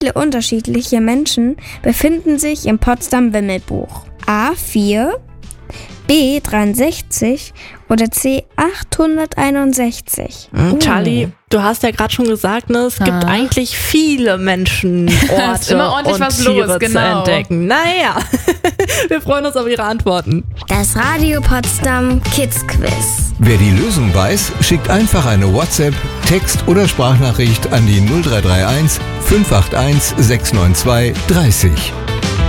Viele unterschiedliche Menschen befinden sich im Potsdam-Wimmelbuch? A. 4, B. 63 oder C. 861? Charlie, du hast ja gerade schon gesagt, ne, es gibt eigentlich viele Menschen, Orte ist immer ordentlich und was Tiere los, genau. zu entdecken. Naja, wir freuen uns auf Ihre Antworten. Das Radio Potsdam Kids Quiz. Wer die Lösung weiß, schickt einfach eine WhatsApp, Text- oder Sprachnachricht an die 0331 581 692 30.